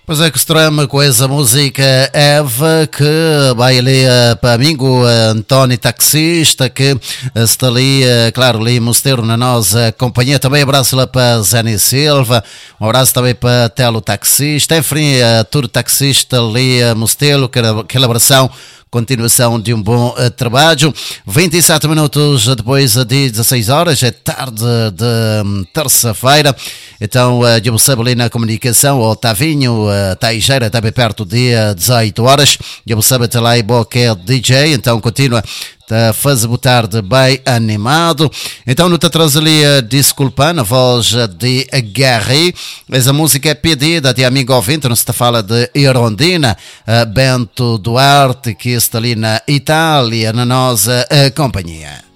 Pois é, que estreia com essa música Eva, que vai ali para amigo António Taxista, que está ali, claro, ali Mosteiro na nossa companhia. Também abraço lá para Zani Silva, um abraço também para Telo Taxista, enfim, tudo taxista ali, Mosteiro, aquela abração. Continuação de um bom trabalho. 27 minutos depois de 16 horas, é tarde de terça-feira. Então, eu sabe ali na comunicação, o Tavinho, Taijeira, também perto de 18 horas. Eu sabe até lá e boa que é DJ, então continua a fazer boa tarde bem animado. Então, não te traz ali desculpa na voz de Gary. Essa música é pedida de amigo ouvinte, não se te fala de Irondina, Bento Duarte, que está ali na Itália, na nossa companhia.